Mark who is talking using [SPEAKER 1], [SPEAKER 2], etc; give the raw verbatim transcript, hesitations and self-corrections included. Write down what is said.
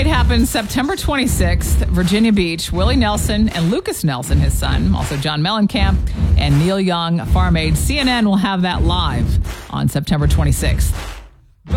[SPEAKER 1] date happens September twenty-sixth, Virginia Beach. Willie Nelson and Lucas Nelson, his son, also John Mellencamp and Neil Young, Farm Aid. C N N will have that live on September twenty-sixth.